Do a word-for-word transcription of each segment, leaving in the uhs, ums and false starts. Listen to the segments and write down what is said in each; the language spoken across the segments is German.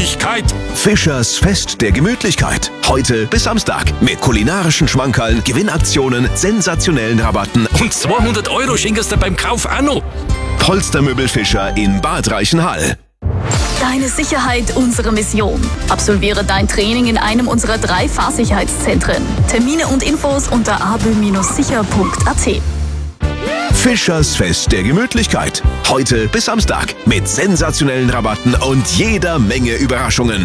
Gemütlichkeit. Fischers Fest der Gemütlichkeit. Heute bis Samstag mit kulinarischen Schmankerln, Gewinnaktionen, sensationellen Rabatten Und zweihundert Euro schenkst du beim Kauf auch noch. Polstermöbel Fischer in Bad Reichenhall. Deine Sicherheit, unsere Mission. Absolviere dein Training in einem unserer drei Fahrsicherheitszentren. Termine und Infos unter a b sicher punkt a t. Fischers Fest der Gemütlichkeit. Heute bis Samstag mit sensationellen Rabatten und jeder Menge Überraschungen.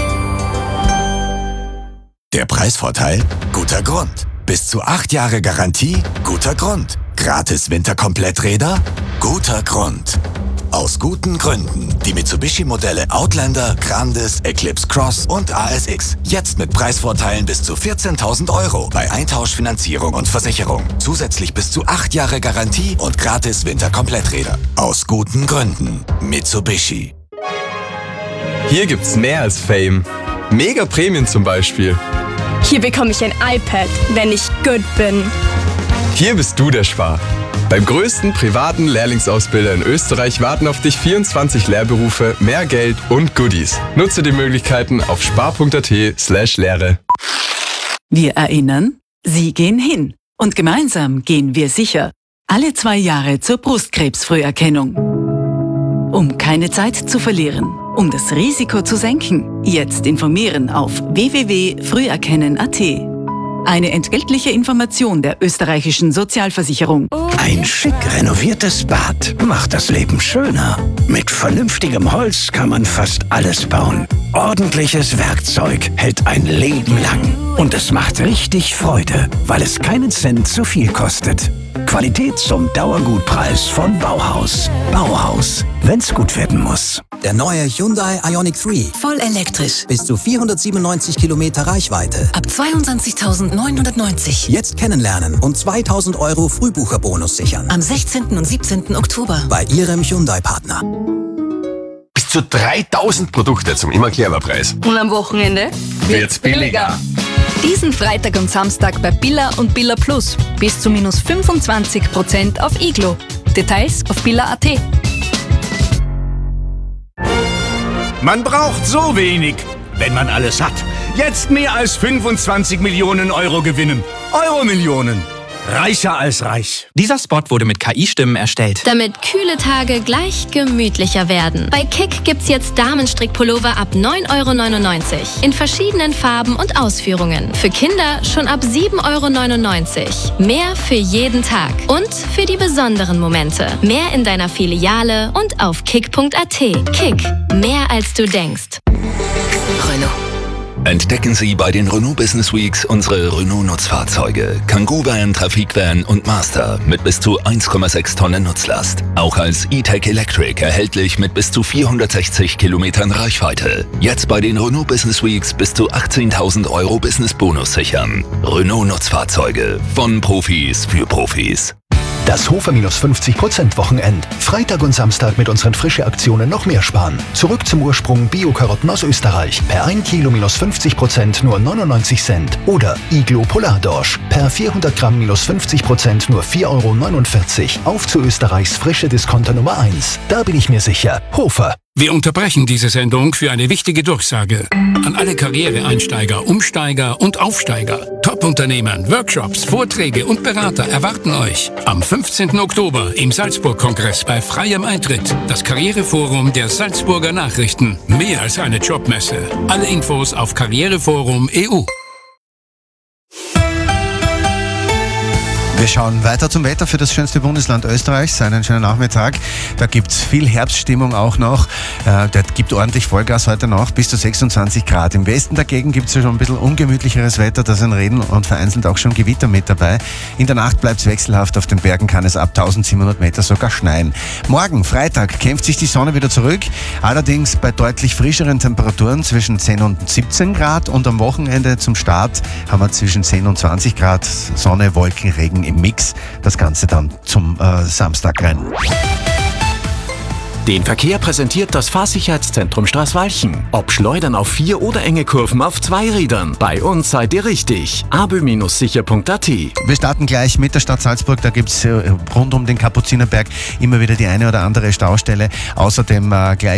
Der Preisvorteil? Guter Grund. Bis zu acht Jahre Garantie? Guter Grund. Gratis Winterkompletträder? Guter Grund. Aus guten Gründen. Die Mitsubishi-Modelle Outlander, Grandis, Eclipse Cross und A S X. Jetzt mit Preisvorteilen bis zu vierzehntausend Euro bei Eintauschfinanzierung und Versicherung. Zusätzlich bis zu acht Jahre Garantie und gratis Winterkompletträder. Aus guten Gründen. Mitsubishi. Hier gibt's mehr als Fame. Mega Prämien zum Beispiel. Hier bekomme ich ein iPad, wenn ich gut bin. Hier bist du der Spar. Beim größten privaten Lehrlingsausbilder in Österreich warten auf dich vierundzwanzig Lehrberufe, mehr Geld und Goodies. Nutze die Möglichkeiten auf spar punkt a t slash Lehre. Wir erinnern, Sie gehen hin. Und gemeinsam gehen wir sicher. Alle zwei Jahre zur Brustkrebsfrüherkennung. Um keine Zeit zu verlieren, um das Risiko zu senken, jetzt informieren auf w w w punkt früherkennen punkt a t. Eine entgeltliche Information der österreichischen Sozialversicherung. Ein schick renoviertes Bad macht das Leben schöner. Mit vernünftigem Holz kann man fast alles bauen. Ordentliches Werkzeug hält ein Leben lang. Und es macht richtig Freude, weil es keinen Cent zu viel kostet. Qualität zum Dauergutpreis von Bauhaus. Bauhaus, wenn's gut werden muss. Der neue Hyundai Ioniq drei. Voll elektrisch. Bis zu vierhundertsiebenundneunzig Kilometer Reichweite. Ab zweiundzwanzigtausendneunhundertneunzig. Jetzt kennenlernen und zweitausend Euro Frühbucherbonus sichern. Am sechzehnten und siebzehnten Oktober. Bei Ihrem Hyundai-Partner. Bis zu dreitausend Produkte zum Immer-Clever-Preis. Und am Wochenende wird's billiger. Diesen Freitag und Samstag bei Billa und Billa Plus. Bis zu minus fünfundzwanzig Prozent auf Iglo. Details auf billa punkt a t. Man braucht so wenig, wenn man alles hat. Jetzt mehr als fünfundzwanzig Millionen Euro gewinnen. Euro-Millionen. Reicher als reich. Dieser Spot wurde mit K I-Stimmen erstellt. Damit kühle Tage gleich gemütlicher werden. Bei Kick gibt's jetzt Damenstrickpullover ab neun Euro neunundneunzig. In verschiedenen Farben und Ausführungen. Für Kinder schon ab sieben Euro neunundneunzig. Mehr für jeden Tag. Und für die besonderen Momente. Mehr in deiner Filiale und auf kick punkt a t. Kick. Mehr als du denkst. Renault. Entdecken Sie bei den Renault Business Weeks unsere Renault-Nutzfahrzeuge. Kangoo-Van, Trafikvan und Master mit bis zu eins Komma sechs Tonnen Nutzlast. Auch als E-Tech Electric erhältlich mit bis zu vierhundertsechzig Kilometern Reichweite. Jetzt bei den Renault Business Weeks bis zu achtzehntausend Euro Business-Bonus sichern. Renault-Nutzfahrzeuge von Profis für Profis. Das Hofer minus fünfzig Prozent Wochenend. Freitag und Samstag mit unseren frische Aktionen noch mehr sparen. Zurück zum Ursprung Bio-Karotten aus Österreich. Per ein Kilo minus fünfzig Prozent nur neunundneunzig Cent. Oder Iglo Polardorsch. Per vierhundert Gramm minus fünfzig Prozent nur vier Euro neunundvierzig. Auf zu Österreichs frische Discounter Nummer eins. Da bin ich mir sicher. Hofer. Wir unterbrechen diese Sendung für eine wichtige Durchsage. An alle Karriereeinsteiger, Umsteiger und Aufsteiger. Top-Unternehmen, Workshops, Vorträge und Berater erwarten euch am fünfzehnten Oktober im Salzburg-Kongress bei freiem Eintritt. Das Karriereforum der Salzburger Nachrichten. Mehr als eine Jobmesse. Alle Infos auf karriereforum punkt e u. Wir schauen weiter zum Wetter für das schönste Bundesland Österreichs. Einen schönen Nachmittag. Da gibt es viel Herbststimmung auch noch. Äh, der gibt ordentlich Vollgas heute noch, bis zu sechsundzwanzig Grad. Im Westen dagegen gibt es ja schon ein bisschen ungemütlicheres Wetter. Da sind Regen und vereinzelt auch schon Gewitter mit dabei. In der Nacht bleibt es wechselhaft. Auf den Bergen kann es ab eintausendsiebenhundert Meter sogar schneien. Morgen, Freitag, kämpft sich die Sonne wieder zurück. Allerdings bei deutlich frischeren Temperaturen zwischen zehn und siebzehn Grad. Und am Wochenende zum Start haben wir zwischen zehn und zwanzig Grad Sonne, Wolken, Regen im Mix. Das Ganze dann zum äh, Samstag rein. Den Verkehr präsentiert das Fahrsicherheitszentrum Straßwalchen. Ob Schleudern auf vier oder enge Kurven auf zwei Rädern. Bei uns seid ihr richtig. a b sicher punkt a t. Wir starten gleich mit der Stadt Salzburg. Da gibt es äh, rund um den Kapuzinerberg immer wieder die eine oder andere Staustelle. Außerdem äh, gleich